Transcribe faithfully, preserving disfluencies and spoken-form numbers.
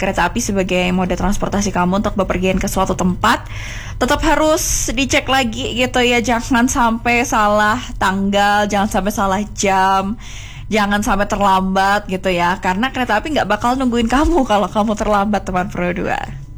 kereta api sebagai mode transportasi kamu untuk bepergian ke suatu tempat, tetap harus dicek lagi gitu ya. Jangan sampai salah tanggal, jangan sampai salah jam, jangan sampai terlambat gitu ya. Karena kereta api nggak bakal nungguin kamu kalau kamu terlambat, teman Pro dua.